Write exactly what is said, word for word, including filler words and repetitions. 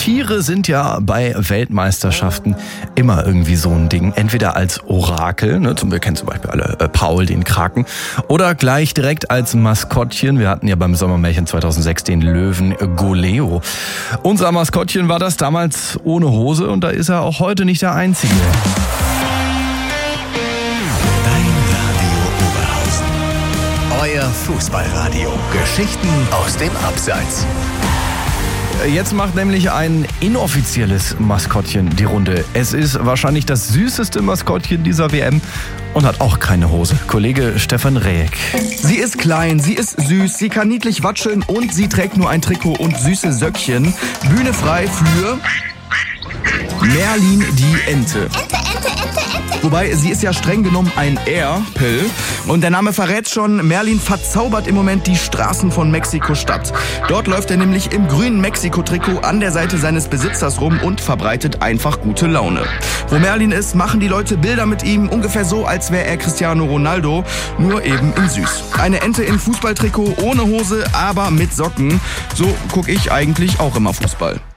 Tiere sind ja bei Weltmeisterschaften immer irgendwie so ein Ding. Entweder als Orakel, ne, wir kennen zum Beispiel alle äh, Paul, den Kraken, oder gleich direkt als Maskottchen. Wir hatten ja beim Sommermärchen zweitausendsechs den Löwen Goleo. Unser Maskottchen war das damals ohne Hose und da ist er auch heute nicht der Einzige. Euer Fußballradio. Geschichten aus dem Abseits. Jetzt macht nämlich ein inoffizielles Maskottchen die Runde. Es ist wahrscheinlich das süßeste Maskottchen dieser W M und hat auch keine Hose. Kollege Stefan Rehek. Sie ist klein, sie ist süß, sie kann niedlich watscheln und sie trägt nur ein Trikot und süße Söckchen. Bühne frei für Merlin die Ente. Ente, Ente, Ente, Ente. Wobei, sie ist ja streng genommen ein Erpel. Und der Name verrät schon, Merlin verzaubert im Moment die Straßen von Mexiko-Stadt. Dort läuft er nämlich im grünen Mexiko-Trikot an der Seite seines Besitzers rum und verbreitet einfach gute Laune. Wo Merlin ist, machen die Leute Bilder mit ihm, ungefähr so, als wäre er Cristiano Ronaldo, nur eben in süß. Eine Ente in Fußballtrikot, ohne Hose, aber mit Socken. So gucke ich eigentlich auch immer Fußball.